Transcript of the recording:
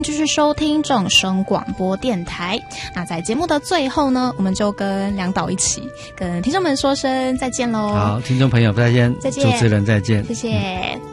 继续收听正声广播电台。那在节目的最后呢，我们就跟梁导一起跟听众们说声再见喽。 好，听众朋友再见， 再见， 主持人再见， 谢谢。